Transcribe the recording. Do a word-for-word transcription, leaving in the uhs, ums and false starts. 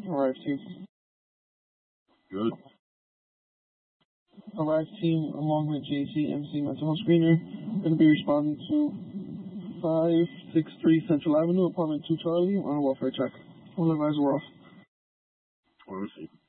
Arrive team. Good. Arrive team, along with J C, M C, mental health screener, going to be responding to five six three Central Avenue, apartment two Charlie, on a welfare check. All advisors were off. Let's see.